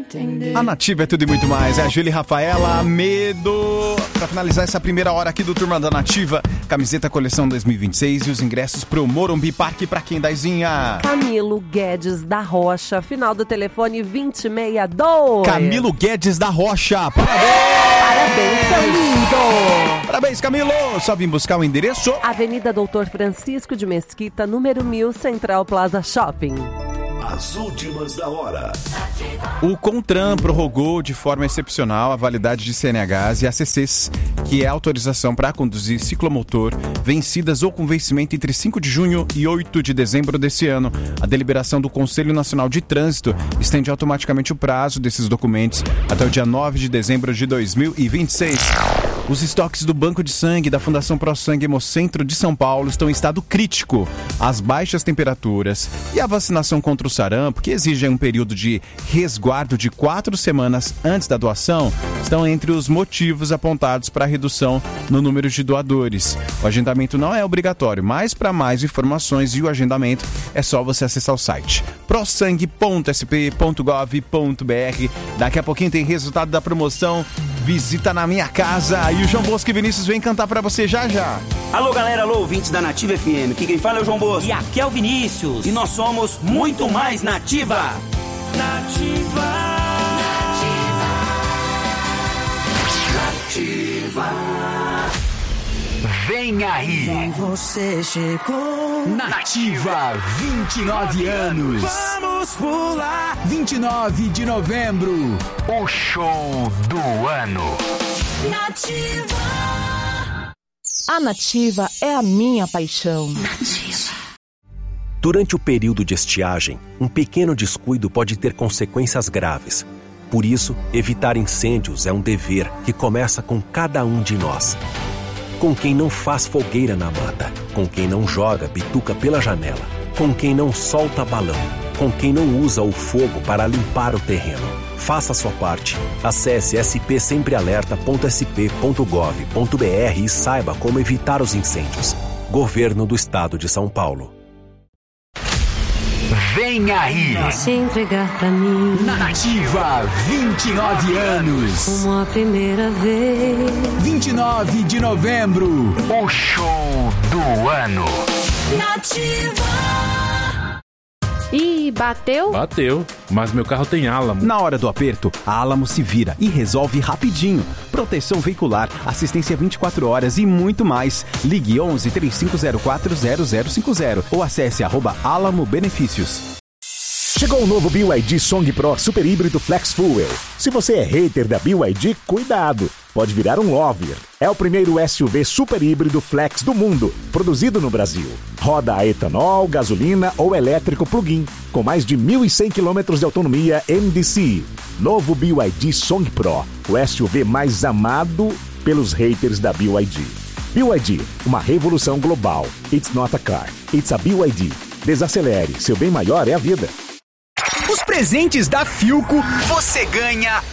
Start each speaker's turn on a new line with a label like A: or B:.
A: A Nativa é tudo e muito mais. É a Júlia e Rafaela, Medo. Pra finalizar essa primeira hora aqui do Turma da Nativa, camiseta coleção 2026 e os ingressos pro Morumbi Parque pra quem daizinha.
B: Camilo Guedes da Rocha, final do telefone 2062.
A: Camilo Guedes da Rocha, parabéns!
B: Parabéns, seu lindo!
A: Parabéns, Camilo! Só vim buscar o endereço.
B: Avenida Doutor Francisco de Mesquita, número 1000, Central Plaza Shopping.
C: As últimas da hora.
A: O CONTRAN prorrogou de forma excepcional a validade de CNHs e ACCs, que é a autorização para conduzir ciclomotor, vencidas ou com vencimento entre 5 de junho e 8 de dezembro desse ano. A deliberação do Conselho Nacional de Trânsito estende automaticamente o prazo desses documentos até o dia 9 de dezembro de 2026. Os estoques do Banco de Sangue da Fundação ProSangue Hemocentro de São Paulo estão em estado crítico. As baixas temperaturas e a vacinação contra o sarampo, que exigem um período de resguardo de 4 semanas antes da doação, estão entre os motivos apontados para a redução no número de doadores. O agendamento não é obrigatório, mas para mais informações e o agendamento é só você acessar o site prosangue.sp.gov.br. Daqui a pouquinho tem resultado da promoção Visita na Minha Casa. E o João Bosco e Vinícius vem cantar pra você já já.
D: Alô, galera, alô, ouvintes da Nativa FM. Aqui quem fala é o João Bosco.
E: E aqui é o Vinícius.
D: E nós somos muito mais Nativa.
E: Nativa.
C: Nativa.
F: Vem aí.
E: Você chegou.
F: Nativa, 29 anos.
E: Vamos pular.
F: 29 de novembro. O show do ano.
E: Nativa.
G: A Nativa é a minha paixão.
E: Nativa.
H: Durante o período de estiagem, um pequeno descuido pode ter consequências graves. Por isso, evitar incêndios é um dever que começa com cada um de nós. Com quem não faz fogueira na mata, com quem não joga bituca pela janela, com quem não solta balão, com quem não usa o fogo para limpar o terreno. Faça a sua parte. Acesse spsemprealerta.sp.gov.br e saiba como evitar os incêndios. Governo do Estado de São Paulo.
F: Vem aí.
I: Se entregar pra mim.
F: Nativa, 29 anos.
I: Como a primeira vez.
F: 29 de novembro. O show do ano.
E: Nativa.
G: Ih, bateu?
J: Bateu, mas meu carro tem Álamo.
A: Na hora do aperto, a Álamo se vira e resolve rapidinho. Proteção veicular, assistência 24 horas e muito mais. Ligue 11 3504 0050 ou acesse @Álamo Benefícios.
K: Chegou o novo BYD Song Pro Super Híbrido Flex Fuel. Se você é hater da BYD, cuidado! Pode virar um lover. É o primeiro SUV super híbrido flex do mundo, produzido no Brasil. Roda a etanol, gasolina ou elétrico plug-in, com mais de 1.100 km de autonomia NDCi. Novo BYD Song Pro, o SUV mais amado pelos haters da BYD. BYD, uma revolução global. It's not a car, it's a BYD. Desacelere, seu bem maior é a vida.
F: Os presentes da Philco você ganha